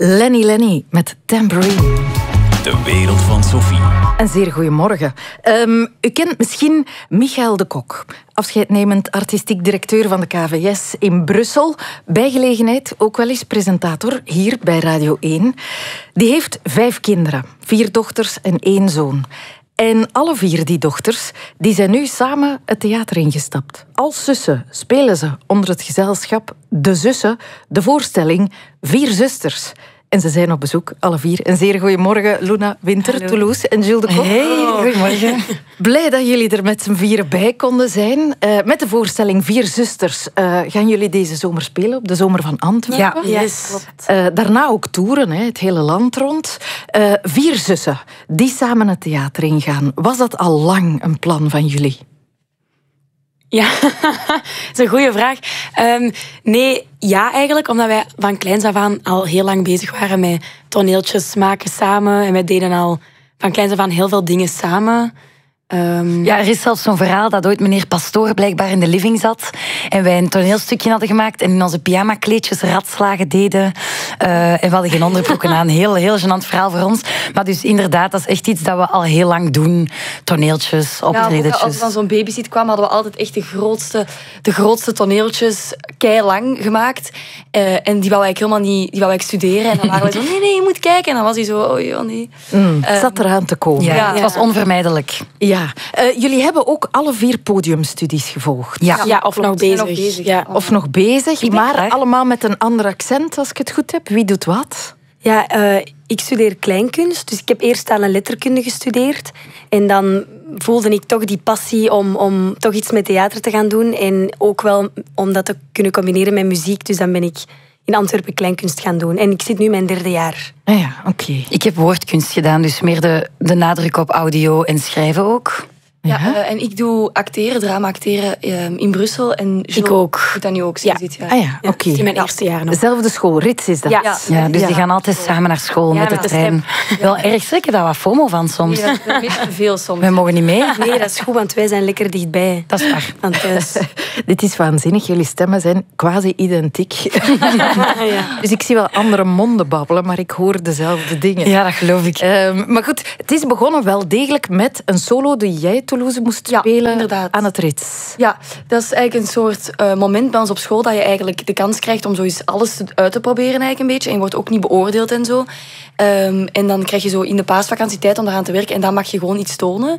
Lenny met Tambourine. De wereld van Sophie. Een zeer goedemorgen. U kent misschien Michael de Kok, afscheidnemend artistiek directeur van de KVS in Brussel. Bij gelegenheid ook wel eens presentator hier bij Radio 1. Die heeft 5 kinderen, 4 dochters en 1 zoon. En alle 4 die dochters die zijn nu samen het theater ingestapt. Als zussen spelen ze onder het gezelschap De Zussen de voorstelling 4 zusters. En ze zijn op bezoek, alle 4. Een zeer goedemorgen, Luna Winter, Hallo. Toulouse en Jules de Kok. Hey, goedemorgen. Blij dat jullie er met z'n 4 bij konden zijn. Met de voorstelling 4 zusters gaan jullie deze zomer spelen op de Zomer van Antwerpen. Ja, yes. Klopt. Daarna ook toeren, het hele land rond. 4 zussen die samen het theater ingaan. Was dat al lang een plan van jullie? Ja, dat is een goede vraag. Nee, ja eigenlijk, omdat wij van kleins af aan al heel lang bezig waren met toneeltjes maken samen. En wij deden al van kleins af aan heel veel dingen samen. Ja, er is zelfs zo'n verhaal dat ooit meneer Pastoor blijkbaar in de living zat en wij een toneelstukje hadden gemaakt en in onze pyjama-kleedjes ratslagen deden en we hadden geen onderbroeken aan. Heel gênant verhaal voor ons. Maar dus inderdaad, dat is echt iets dat we al heel lang doen. Toneeltjes, optredetjes. Als we van zo'n babysit kwamen, hadden we altijd echt de grootste toneeltjes keilang gemaakt. En die wou ik helemaal niet, die wou ik studeren. En dan waren we zo, nee, je moet kijken. En dan was hij zo, oh ja, nee. Het zat eraan te komen. Ja, het was onvermijdelijk. Ja. Jullie hebben ook alle 4 podiumstudies gevolgd. Ja, of nog bezig. Ja. Of nog bezig, maar allemaal met een ander accent, als ik het goed heb. Wie doet wat? Ja, ik studeer kleinkunst. Dus ik heb eerst taal en letterkunde gestudeerd. En dan voelde ik toch die passie om toch iets met theater te gaan doen. En ook wel om dat te kunnen combineren met muziek. Dus dan ben ik in Antwerpen kleinkunst gaan doen. En ik zit nu mijn 3e jaar. Ah ja, oké. Ik heb woordkunst gedaan, dus meer de nadruk op audio en schrijven ook. Ja, en ik doe drama acteren in Brussel. En Ik ook. doet dat nu ook. Ah ja, oké. in mijn eerste jaar nog. Dezelfde school, Rits is dat. Ja, dus die gaan altijd samen naar school met de met de trein. Wel erg zeker dat we FOMO van soms. Nee, dat is een beetje te veel soms. Wij mogen niet mee. Nee, dat is goed, want wij zijn lekker dichtbij. Dat is waar. Van thuis. Dit is waanzinnig. Jullie stemmen zijn quasi identiek. Ja. Dus ik zie wel andere monden babbelen, maar ik hoor dezelfde dingen. Ja, dat geloof ik. Maar goed, het is begonnen wel degelijk met een solo die jij, Toulouse, moest spelen inderdaad. aan het Rits. Ja, dat is eigenlijk een soort moment bij ons op school dat je eigenlijk de kans krijgt om zo eens alles uit te proberen eigenlijk een beetje. En je wordt ook niet beoordeeld en zo. En dan krijg je zo in de paasvakantie tijd om eraan te werken en dan mag je gewoon iets tonen.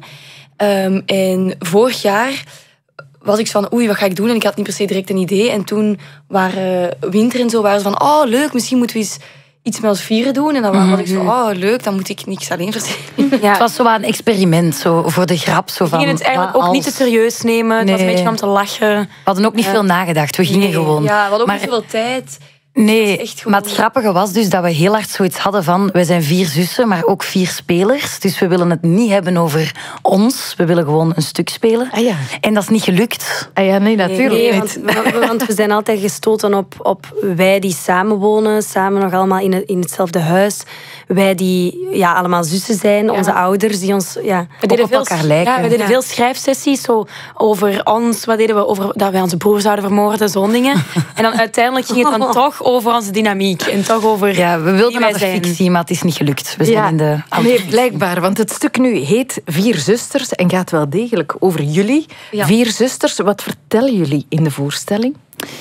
En vorig jaar was ik zo van, oei, wat ga ik doen? En ik had niet per se direct een idee. En toen waren Winter en zo waren ze van, oh, leuk, misschien moeten we eens iets met ons 4 doen. En dan was ik zo, oh, leuk, dan moet ik niks alleen verzinnen. Het was zo wat een experiment, zo voor de grap. Zo We gingen van, het eigenlijk ook niet te serieus nemen. Het was een beetje om te lachen. We hadden ook niet veel nagedacht. We gingen gewoon. Ja, we hadden ook Maar- niet zoveel tijd. Nee, echt gewoon- maar het grappige was dus dat we heel hard zoiets hadden van... Wij zijn 4 zussen, maar ook 4 spelers. Dus we willen het niet hebben over ons. We willen gewoon een stuk spelen. Ah ja. En dat is niet gelukt. Ah ja, nee, natuurlijk Nee, niet. want we zijn altijd gestoten op wij die samenwonen, samen nog allemaal in hetzelfde huis. Wij die allemaal zussen zijn, onze ouders die ons... Ja. We deden op elkaar lijken. Ja, we deden veel schrijfsessies zo over ons. Wat deden we over dat wij onze broer zouden vermoorden, zo'n dingen. En dan uiteindelijk ging het dan toch over onze dynamiek. En toch over Ja, we wie wilden wij naar de zijn. fictie, maar het is niet gelukt. We zijn in de... Nee, blijkbaar. Want het stuk nu heet 4 zusters en gaat wel degelijk over jullie. Ja. 4 zusters. Wat vertellen jullie in de voorstelling?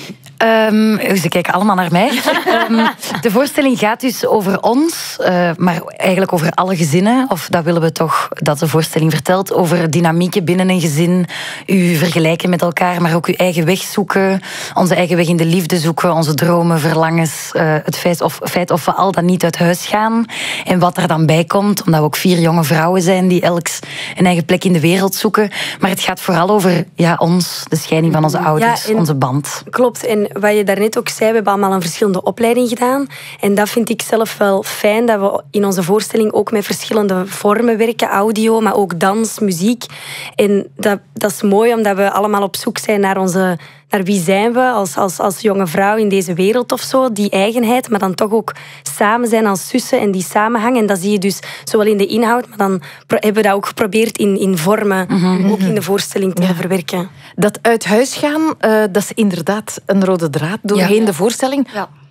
Ze kijken allemaal naar mij. De voorstelling gaat dus over ons, maar eigenlijk over alle gezinnen. Of dat willen we toch dat de voorstelling vertelt. Over dynamieken binnen een gezin. U vergelijken met elkaar, maar ook uw eigen weg zoeken. Onze eigen weg in de liefde zoeken. Onze dromen, verlangens. Het feit of we al dan niet uit huis gaan. En wat er dan bij komt. Omdat we ook 4 jonge vrouwen zijn die elk een eigen plek in de wereld zoeken. Maar het gaat vooral over ons, de scheiding van onze ouders, en- onze band. Klopt. En wat je daarnet ook zei, we hebben allemaal een verschillende opleiding gedaan. En dat vind ik zelf wel fijn, dat we in onze voorstelling ook met verschillende vormen werken. Audio, maar ook dans, muziek. En dat is mooi, omdat we allemaal op zoek zijn naar wie zijn we als jonge vrouw in deze wereld of zo. Die eigenheid, maar dan toch ook samen zijn als zussen en die samenhang. En dat zie je dus zowel in de inhoud, maar dan hebben we dat ook geprobeerd in vormen, ook in de voorstelling te verwerken. Dat uit huis gaan, dat is inderdaad een rode draad doorheen de voorstelling. Ja.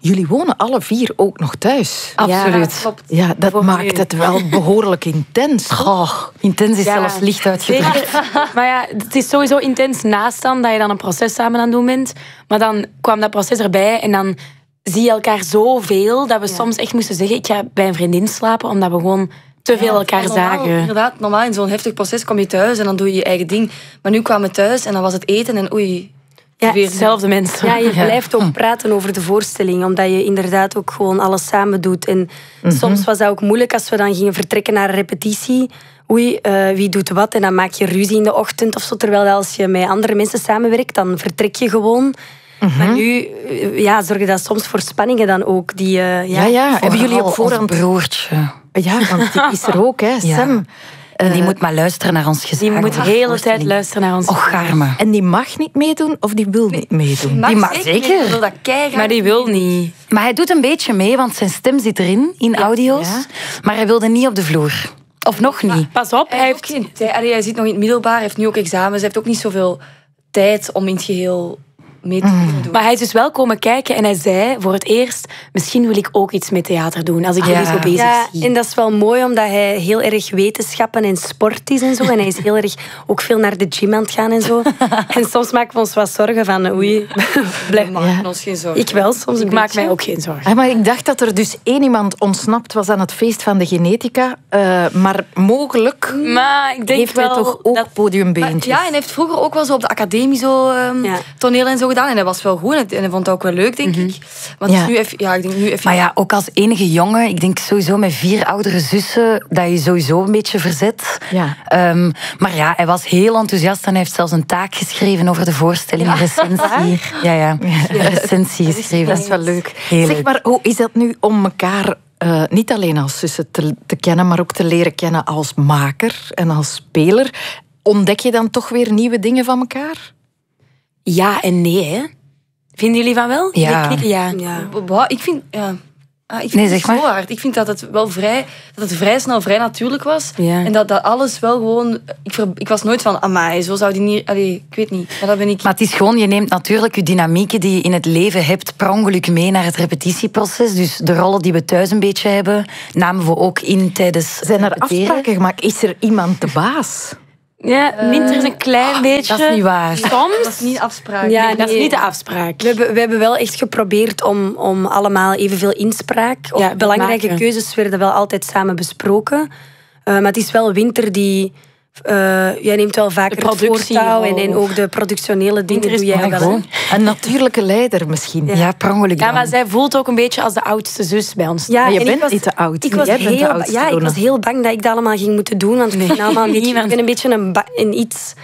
jullie wonen alle 4 ook nog thuis. Absoluut. klopt. Ja, dat maakt het wel behoorlijk intens. Intens is zelfs licht uitgedrukt. Zeker. Maar ja, het is sowieso intens naast dan dat je dan een proces samen aan het doen bent. Maar dan kwam dat proces erbij en dan zie je elkaar zoveel dat we soms echt moesten zeggen, ik ga bij een vriendin slapen, omdat we gewoon te veel elkaar zagen. Inderdaad, normaal in zo'n heftig proces kom je thuis en dan doe je je eigen ding. Maar nu kwamen we thuis en dan was het eten en oei. Ja, weer Hetzelfde mensen. Ja, je blijft ook praten over de voorstelling, omdat je inderdaad ook gewoon alles samen doet. En soms was dat ook moeilijk als we dan gingen vertrekken naar een repetitie. Oei, wie doet wat? En dan maak je ruzie in de ochtend of zo. Terwijl als je met andere mensen samenwerkt, dan vertrek je gewoon. Maar nu zorgen dat soms voor spanningen dan ook. Die, Hebben jullie op voorhand... broertje. Ja, want die is er ook, hè, Sam. En die moet maar luisteren naar ons gezag. Die moet de hele tijd luisteren naar ons. Och, Garme. En die mag niet meedoen of die wil niet meedoen? Die mag zeker. Ik wil dat keigraag. Maar die wil niet. Maar hij doet een beetje mee, want zijn stem zit erin, in audio's. Ja. Maar hij wilde niet op de vloer. Of nog niet. Pas op, Hij heeft geen tijd. Hij zit nog in het middelbaar, hij heeft nu ook examens. Hij heeft ook niet zoveel tijd om in het geheel mee te kunnen doen. Maar hij is dus wel komen kijken en hij zei voor het eerst, misschien wil ik ook iets met theater doen, als ik jullie zo bezig zie. En dat is wel mooi, omdat hij heel erg wetenschappen en sport is en zo. En hij is heel erg ook veel naar de gym aan het gaan en zo. En soms maken we ons wat zorgen van, oei, blijf maar. Maken ons geen zorgen. Ik wel, soms Ik maak mij ook geen zorgen. Ah, maar ik dacht dat er dus 1 iemand ontsnapt was aan het feest van de genetica. Maar mogelijk Maar ik denk heeft hij wel toch ook dat... podiumbeentjes. Ja, en hij heeft vroeger ook wel zo op de academie zo toneel en zo gedaan. En hij was wel goed en hij vond het ook wel leuk, denk ik. Want Ja. nu even, ik denk nu even... Maar ja, ook als enige jongen, ik denk sowieso met 4 oudere zussen, dat je sowieso een beetje verzet. Ja. Maar ja, hij was heel enthousiast en hij heeft zelfs een taak geschreven over de voorstelling, een recensie. Ja. Een recensie geschreven. Dat is wel leuk. Heel Zeg leuk. maar, hoe is dat nu om elkaar niet alleen als zussen te kennen, maar ook te leren kennen als maker en als speler? Ontdek je dan toch weer nieuwe dingen van elkaar? Ja en nee, hè. Vinden jullie van wel? Ja. Nee, knikken, ja. Ik vind... Ja. Ik vind Nee, het zeg maar. zo hard. Ik vind dat het wel vrij snel, vrij natuurlijk was. Ja. En dat alles wel gewoon... Ik was nooit van, amai, zo zou die niet... Allee, ik weet niet. Maar dat ben ik... Maar het is gewoon, je neemt natuurlijk je dynamieken die je in het leven hebt per ongeluk mee naar het repetitieproces. Dus de rollen die we thuis een beetje hebben, namen we ook in tijdens Zijn er repeteren. afspraken gemaakt? Is er iemand de baas? Ja, Minter is een klein beetje. Dat is niet waar. Soms. Dat is niet afspraak. Ja, Nee, dat is nee. niet de afspraak. We hebben wel echt geprobeerd om allemaal evenveel inspraak. Ja, Belangrijke maken. keuzes werden wel altijd samen besproken. Maar het is wel Winter die... jij neemt wel vaker De het productie voortouw ook. en ook de productionele dingen Winter is doe jij wel. Gewoon hè? een natuurlijke leider misschien. Ja, per ongeluk Ja, dan. maar zij voelt ook een beetje als de oudste zus bij ons. Ja, Maar je en bent niet te oud. Ik was, Jij bent de heel, oudste, ik Donna. was heel bang dat ik dat allemaal ging moeten doen. Want ik ben, allemaal een beetje, niemand. ik ben een beetje een iets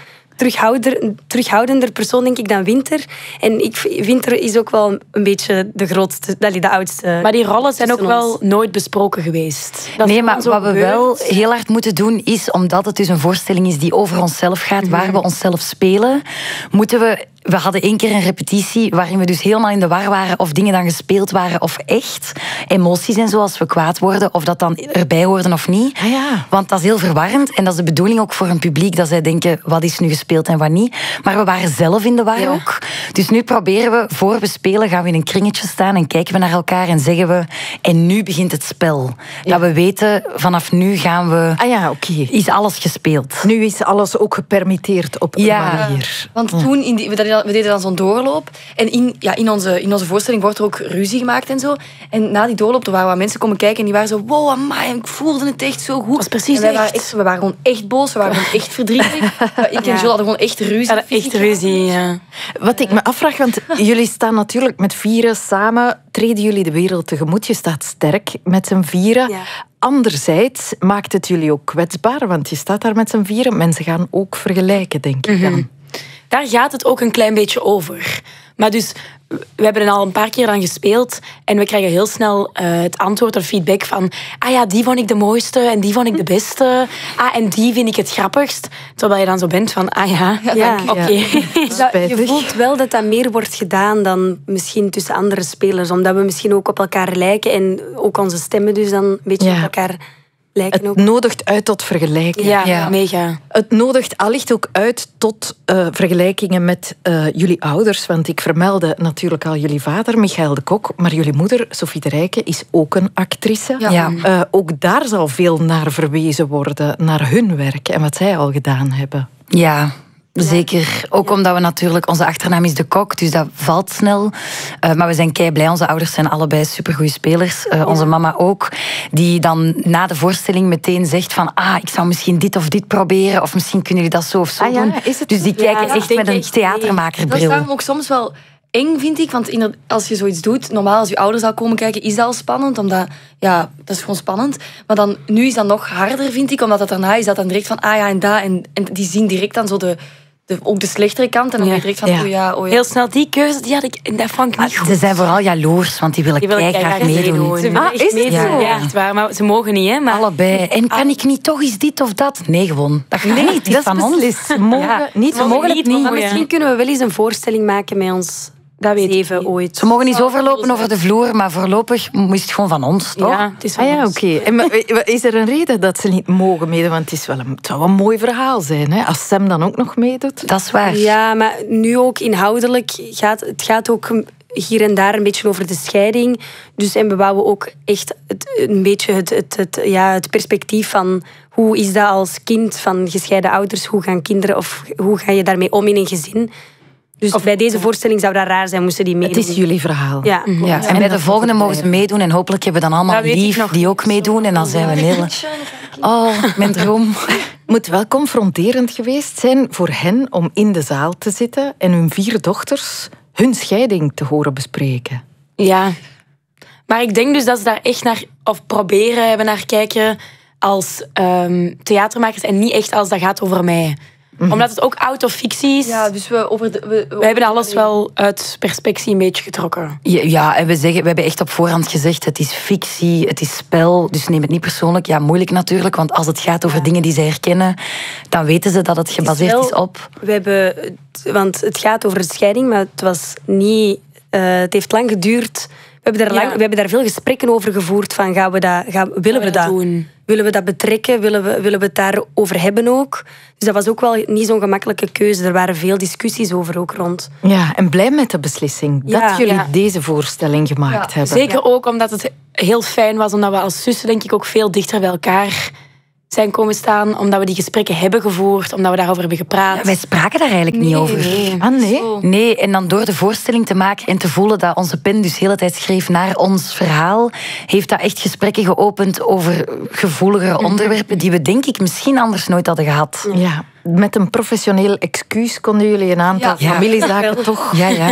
terughoudender persoon, denk ik, dan Winter. En Winter is ook wel een beetje de grootste, de oudste. Maar die rollen zijn ook tussen ons. wel nooit besproken geweest. Dat is Nee, maar gewoon wat zo we wel gebeurd. heel hard moeten doen is, omdat het dus een voorstelling is die over onszelf gaat, waar we onszelf spelen, moeten we... We hadden 1 keer een repetitie waarin we dus helemaal in de war waren of dingen dan gespeeld waren of echt. Emoties en zo, als we kwaad worden, of dat dan erbij hoorden of niet. Ah ja. Want dat is heel verwarrend en dat is de bedoeling ook voor een publiek, dat zij denken, wat is nu gespeeld en wat niet. Maar we waren zelf in de war ook. Dus nu proberen we, voor we spelen, gaan we in een kringetje staan en kijken we naar elkaar en zeggen we, en nu begint het spel. Dat we weten, vanaf nu gaan we... Ah ja, oké. Is alles gespeeld. Nu is alles ook gepermitteerd op een Ja. manier. Want toen, we deden dan zo'n doorloop. En in onze voorstelling wordt er ook ruzie gemaakt en zo. En na die doorloop, er waren wat mensen komen kijken en die waren zo, wow, amai, ik voelde het echt zo goed. Dat is precies En wij echt. we waren gewoon echt boos, we waren gewoon echt verdrietig. Ik en Jules hadden gewoon echt ruzie. Ja, echt ruzie, ja. Wat ik me afvraag, want jullie staan natuurlijk met 4 samen, treden jullie de wereld tegemoet. Je staat sterk met z'n 4. Ja. Anderzijds maakt het jullie ook kwetsbaar, want je staat daar met z'n 4. Mensen gaan ook vergelijken, denk ik dan. Daar gaat het ook een klein beetje over. Maar dus, we hebben er al een paar keer aan gespeeld en we krijgen heel snel het antwoord of feedback van ah ja, die vond ik de mooiste en die vond ik de beste. Ah, en die vind ik het grappigst. Terwijl je dan zo bent van ah ja, Ja. oké. Je Spijtig. voelt wel dat dat meer wordt gedaan dan misschien tussen andere spelers. Omdat we misschien ook op elkaar lijken en ook onze stemmen dus dan een beetje Ja. op elkaar lijken ook. Het nodigt uit tot vergelijking. Ja, mega. Het nodigt allicht ook uit tot vergelijkingen met jullie ouders. Want ik vermeldde natuurlijk al jullie vader, Michael de Kok. Maar jullie moeder, Sophie de Rijke, is ook een actrice. Ja. Ook daar zal veel naar verwezen worden. Naar hun werk en wat zij al gedaan hebben. Ja, zeker. Ook omdat we natuurlijk... Onze achternaam is de Kok, dus dat valt snel. Maar we zijn kei blij. Onze ouders zijn allebei supergoeie spelers. Onze mama ook. Die dan na de voorstelling meteen zegt van... ik zou misschien dit of dit proberen. Of misschien kunnen jullie dat zo of zo doen. Is het dus die kijken echt met een Dat is theatermakerbril. daarom ook soms wel eng, vind ik. Want als je zoiets doet, normaal als je ouders al komen kijken, is dat al spannend. Omdat, dat is gewoon spannend. Maar dan, nu is dat nog harder, vind ik. Omdat dat daarna is dat dan direct van, en dat. En die zien direct dan zo ook de slechtere kant. En dan weet je direct van, Heel snel, die keuze, die had ik, en dat vond ik niet goed. Ze zijn vooral jaloers, want die willen graag meedoen. Is het zo? Ja, echt waar. Maar ze mogen niet, hè. Maar Allebei. En kan ik niet toch eens dit of dat? Nee, gewoon. Dat gaat niet. Dat is van ons. beslist. Ze mogen niet. Ze mogen het niet. Maar misschien kunnen we wel eens een voorstelling maken met ons dat weet ik 7 niet. ooit. Ze mogen niet overlopen over de vloer, maar voorlopig is het gewoon van ons, toch? Ja, het is van ons. Oké. En is er een reden dat ze niet mogen meedoen? Want het zou wel een mooi verhaal zijn, hè? Als Sam dan ook nog meedoet. Dat is waar. Ja, maar nu ook inhoudelijk gaat ook hier en daar een beetje over de scheiding. Dus, en we wouden ook echt een beetje het perspectief van hoe is dat als kind van gescheiden ouders, hoe gaan kinderen of hoe ga je daarmee om in een gezin. Dus bij deze voorstelling zou dat raar zijn, moesten die meedoen. Het is jullie verhaal. Ja. Ja. En bij de volgende mogen ze meedoen en hopelijk hebben we dan allemaal Dat weet ik lief nog die ook meedoen. En dan zijn we een hele... Oh, mijn droom. Moet wel confronterend geweest zijn voor hen om in de zaal te zitten en hun 4 dochters hun scheiding te horen bespreken. Ja. Maar ik denk dus dat ze daar echt naar, of proberen hebben naar kijken als theatermakers en niet echt als dat gaat over mij. Omdat het ook out of fictie is. Ja, dus we hebben alles wel uit perspectie een beetje getrokken. Ja, en we hebben echt op voorhand gezegd, het is fictie, het is spel, dus neem het niet persoonlijk. Ja, moeilijk natuurlijk, want als het gaat over dingen die zij herkennen, dan weten ze dat het gebaseerd is op... Want het gaat over de scheiding, maar het was niet... het heeft lang geduurd. We hebben daar veel gesprekken over gevoerd. Van, willen we dat doen? Willen we dat betrekken? Willen we het daarover hebben ook? Dus dat was ook wel niet zo'n gemakkelijke keuze. Er waren veel discussies over ook rond. Ja, en blij met de beslissing dat jullie deze voorstelling gemaakt hebben. Zeker ook omdat het heel fijn was, omdat we als zussen denk ik ook veel dichter bij elkaar zijn komen staan, omdat we die gesprekken hebben gevoerd, omdat we daarover hebben gepraat. Ja, wij spraken daar eigenlijk niet over. Nee. Nee, en dan door de voorstelling te maken en te voelen dat onze pen dus de hele tijd schreef naar ons verhaal, heeft dat echt gesprekken geopend over gevoeligere onderwerpen die we denk ik misschien anders nooit hadden gehad. Ja, met een professioneel excuus konden jullie een aantal familiezaken toch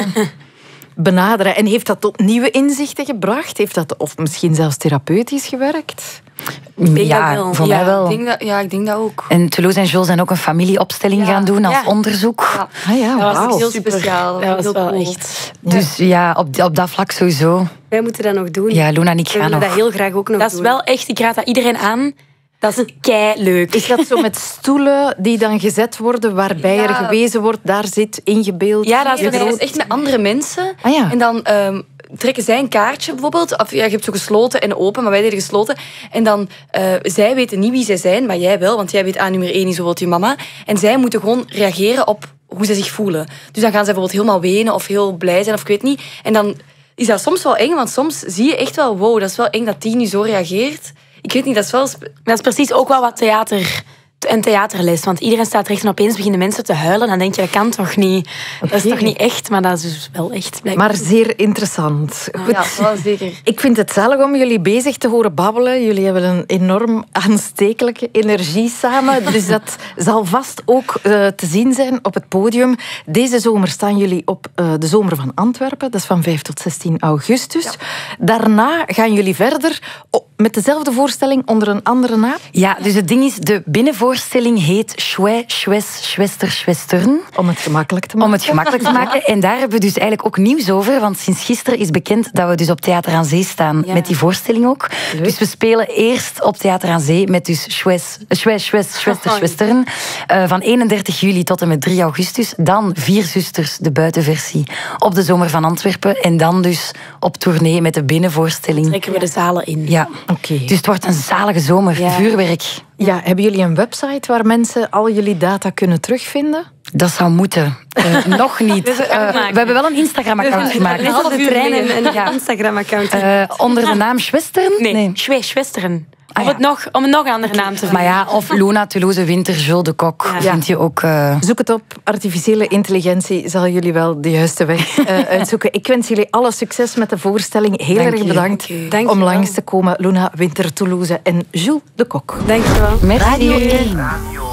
benaderen. En heeft dat tot nieuwe inzichten gebracht? Heeft dat of misschien zelfs therapeutisch gewerkt? Ja, voor mij wel. Ik denk dat ook. En Toulouse en Jules zijn ook een familieopstelling gaan doen als onderzoek. Ja. Dat was heel super. speciaal. Dat was wel cool. echt. Dus ja, op dat vlak sowieso. Wij moeten dat nog doen. Ja, Luna en ik We gaan willen nog. dat heel graag ook nog Dat doen. is wel echt, ik raad dat iedereen aan. Dat is keileuk. Is dat zo met stoelen die dan gezet worden, waarbij er gewezen wordt, daar zit ingebeeld? Ja, dat Dat is echt met andere mensen. Ah, ja. En dan trekken zij een kaartje bijvoorbeeld. Of, je hebt zo gesloten en open, maar wij deden gesloten. En dan, zij weten niet wie zij zijn, maar jij wel. Want jij weet, nummer 1 is bijvoorbeeld je mama. En zij moeten gewoon reageren op hoe ze zich voelen. Dus dan gaan zij bijvoorbeeld helemaal wenen of heel blij zijn of ik weet niet. En dan is dat soms wel eng, want soms zie je echt wel, wow, dat is wel eng dat die nu zo reageert. Ik weet niet, dat is wel... Dat is precies ook wel wat een theaterles. Want iedereen staat recht en opeens beginnen mensen te huilen. Dan denk je, dat kan toch niet? Dat is toch niet echt? Maar dat is dus wel echt. Blijkbaar. Maar zeer interessant. Goed. Ja, wel zeker. Ik vind het zalig om jullie bezig te horen babbelen. Jullie hebben een enorm aanstekelijke energie samen. Dus dat zal vast ook te zien zijn op het podium. Deze zomer staan jullie op de Zomer van Antwerpen. Dat is van 5 tot 16 augustus. Ja. Daarna gaan jullie verder met dezelfde voorstelling onder een andere naam. Ja, dus het ding is, de binnenvoorstelling heet Schwei, Schwes, Schwester, Schwestern. Om het gemakkelijk te maken. En daar hebben we dus eigenlijk ook nieuws over. Want sinds gisteren is bekend dat we dus op Theater aan Zee staan met die voorstelling ook. Leuk. Dus we spelen eerst op Theater aan Zee met dus Schwei, Schwester, Schwestern. Van 31 juli tot en met 3 augustus. Dan 4 Zusters, de buitenversie, op de Zomer van Antwerpen. En dan dus op tournee met de binnenvoorstelling. Trekken we de zalen in. Ja. Oké. Dus het wordt een zalige zomer. Vuurwerk. Ja, hebben jullie een website waar mensen al jullie data kunnen terugvinden? Dat zou moeten. Nog niet. We hebben wel een Instagram-account gemaakt. Net als de trein een Instagram-account. Onder de naam Schwesteren? Nee. Schwesteren. Om een nog andere naam te vinden. Maar ja, of Luna, Toulouse, Winter, Jules de Kok. Vind je ook... Zoek het op. Artificiële intelligentie zal jullie wel de juiste weg uitzoeken. Ik wens jullie alle succes met de voorstelling. Heel erg bedankt om langs te komen. Luna, Winter, Toulouse en Jules de Kok. Dank je wel. Merci.